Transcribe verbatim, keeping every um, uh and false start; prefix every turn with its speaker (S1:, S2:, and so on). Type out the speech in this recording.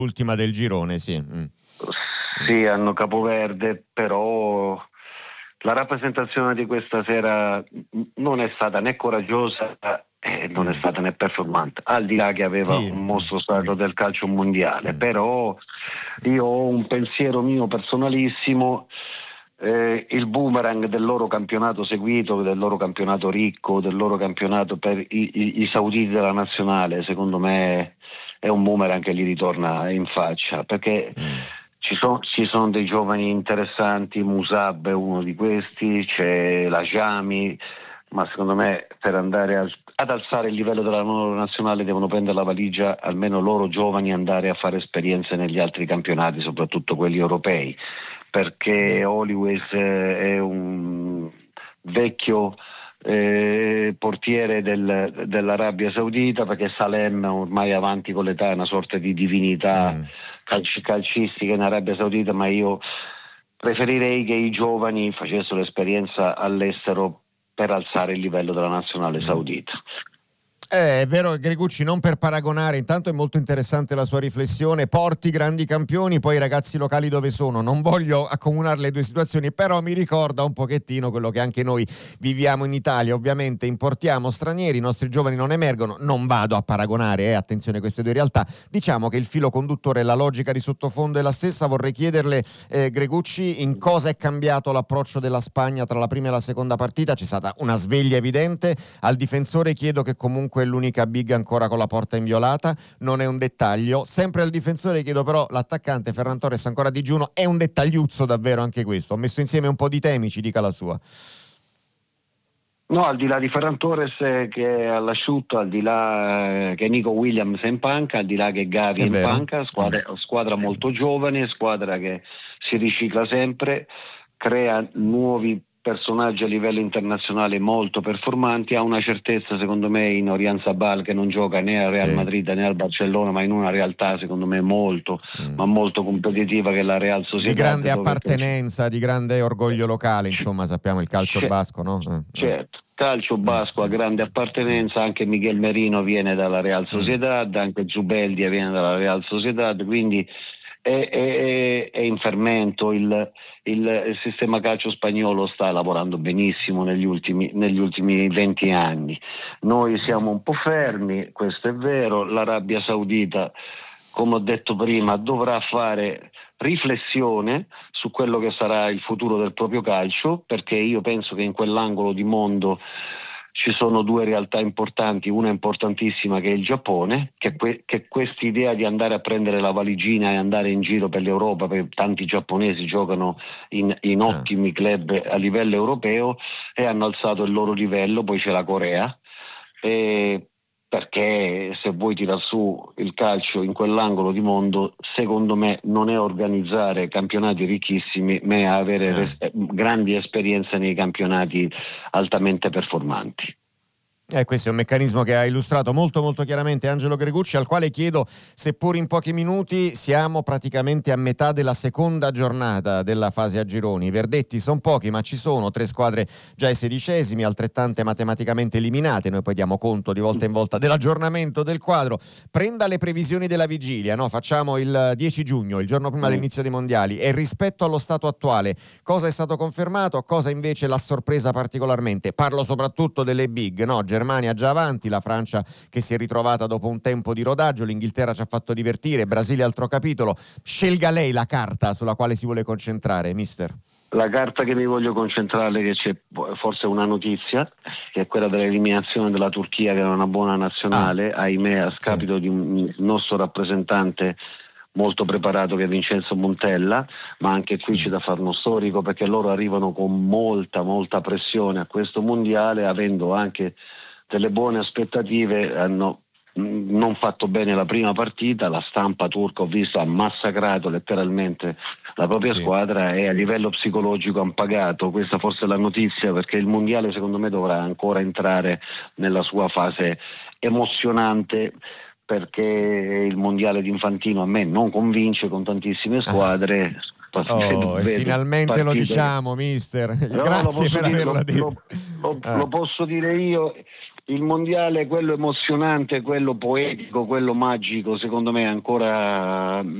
S1: L'ultima del girone, sì. Mm.
S2: Sì, hanno Capoverde, però la rappresentazione di questa sera non è stata né coraggiosa e non è stata né performante, al di là che aveva
S1: Sì.
S2: un mostro sacro del calcio mondiale.
S1: Mm.
S2: Però io ho un pensiero mio personalissimo. Eh, il boomerang del loro campionato seguito, del loro campionato ricco, del loro campionato per i, i, i sauditi della nazionale, secondo me è un boomerang che gli ritorna in faccia, perché
S1: Mm.
S2: ci, so, ci sono dei giovani interessanti, Musab è uno di questi, c'è la Jami, ma secondo me per andare a, ad alzare il livello della loro nazionale devono prendere la valigia, almeno loro giovani, e andare a fare esperienze negli altri campionati, soprattutto quelli europei, perché Hollywood è un vecchio eh, portiere del, dell'Arabia Saudita, perché Salem ormai avanti con l'età è una sorta di divinità
S1: Mm.
S2: calci- calcistica in Arabia Saudita, ma io preferirei che i giovani facessero l'esperienza all'estero per alzare il livello della nazionale saudita.
S1: Eh, è vero, Gregucci, non per paragonare, intanto è molto interessante la sua riflessione, porti grandi campioni, poi i ragazzi locali dove sono? Non voglio accomunare le due situazioni, però mi ricorda un pochettino quello che anche noi viviamo in Italia. Ovviamente importiamo stranieri, i nostri giovani non emergono, non vado a paragonare, eh, attenzione, queste due realtà. Diciamo che il filo conduttore, la logica di sottofondo è la stessa. Vorrei chiederle, eh, Gregucci, in cosa è cambiato l'approccio della Spagna tra la prima e la seconda partita? C'è stata una sveglia evidente. Al difensore chiedo che comunque è l'unica big ancora con la porta inviolata, non è un dettaglio. Sempre al difensore chiedo però, l'attaccante Ferran Torres ancora a digiuno, è un dettagliuzzo davvero anche questo. Ho messo insieme un po' di temi, ci dica la sua.
S2: No, al di là di Ferran Torres eh, che è all'asciutto, al di là eh, che Nico Williams è in panca, al di là che Gavi
S1: È
S2: è in
S1: vero.
S2: panca, squadra, squadra molto giovane, squadra che si ricicla sempre, crea nuovi personaggi a livello internazionale molto performanti, ha una certezza secondo me in Orian Sabal, che non gioca né al Real
S1: Sì.
S2: Madrid né al Barcellona, ma in una realtà secondo me molto
S1: Mm.
S2: ma molto competitiva, che è la Real Sociedad,
S1: Di grande
S2: dove
S1: appartenenza, di grande orgoglio locale, insomma, sappiamo il calcio
S2: c'è-
S1: basco, no? Eh,
S2: certo, calcio basco
S1: Mm.
S2: a grande appartenenza, anche Miguel Merino viene dalla Real Sociedad, anche Zubeldia viene dalla Real Sociedad, quindi è, è- è in fermento. Il, il, il sistema calcio spagnolo sta lavorando benissimo negli ultimi, negli ultimi venti anni. Noi siamo un po' fermi, questo è vero. L'Arabia Saudita, come ho detto prima, dovrà fare riflessione su quello che sarà il futuro del proprio calcio, perché io penso che in quell'angolo di mondo ci sono due realtà importanti, una importantissima che è il Giappone, che, que- che quest'idea di andare a prendere la valigina e andare in giro per l'Europa, perché tanti giapponesi giocano in, in ottimi club a livello europeo e hanno alzato il loro livello. Poi c'è la Corea, e perché se vuoi tirar su il calcio in quell'angolo di mondo, secondo me non è organizzare campionati ricchissimi, ma è avere
S1: Eh.
S2: res- grandi esperienze nei campionati altamente performanti.
S1: Eh, questo è un meccanismo che ha illustrato molto molto chiaramente Angelo Gregucci, al quale chiedo, seppur in pochi minuti, siamo praticamente a metà della seconda giornata della fase a gironi. I verdetti sono pochi, ma ci sono tre squadre già ai sedicesimi, altrettante matematicamente eliminate. Noi poi diamo conto di volta in volta dell'aggiornamento del quadro. Prenda le previsioni della vigilia, no? Facciamo il dieci giugno, il giorno prima dell'inizio dei mondiali, e rispetto allo stato attuale, cosa è stato confermato, cosa invece l'ha sorpresa particolarmente? Parlo soprattutto delle big, no? Germania già avanti, la Francia che si è ritrovata dopo un tempo di rodaggio, l'Inghilterra ci ha fatto divertire, Brasile altro capitolo. Scelga lei la carta sulla quale si vuole concentrare, mister.
S2: La carta che mi voglio concentrare, che c'è forse una notizia, che è quella dell'eliminazione della Turchia, che era una buona nazionale, ah, ahimè a scapito sì. di un nostro rappresentante molto preparato che è Vincenzo Montella, ma anche qui c'è da fare uno storico, perché loro arrivano con molta molta pressione a questo mondiale, avendo anche delle buone aspettative. Hanno non fatto bene la prima partita, la stampa turca ho visto ha massacrato letteralmente la propria sì. squadra, e a livello psicologico hanno pagato. Questa forse è la notizia, perché il mondiale secondo me dovrà ancora entrare nella sua fase emozionante, perché il mondiale di Infantino a me non convince con tantissime squadre.
S1: Oh, e finalmente partite. Lo diciamo, mister.
S2: No,
S1: grazie per
S2: dire,
S1: averla
S2: lo,
S1: detto.
S2: Lo, lo,
S1: ah.
S2: lo posso dire io. il mondiale, quello emozionante, quello poetico, quello magico, secondo me è ancora